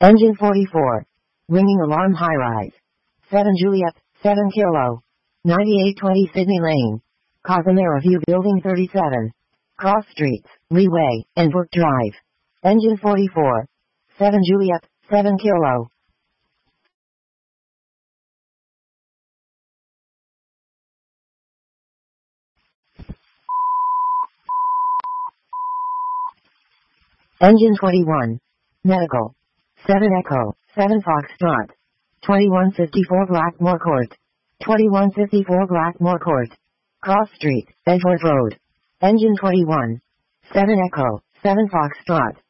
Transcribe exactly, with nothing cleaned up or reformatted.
Engine forty-four. Ringing alarm high-rise. seven Juliet, seven Kilo. ninety-eight twenty Sydney Lane. Cozumel View Building thirty-seven. Cross Streets, Leeway, and Brook Drive. Engine forty-four. seven Juliet, seven Kilo. Engine twenty-one. Medical. seven Echo, seven Foxtrot. twenty-one fifty-four Blackmore Court. twenty-one fifty-four Blackmore Court. Cross Street, Edgeworth Road. Engine twenty-one. seven Echo, seven Foxtrot.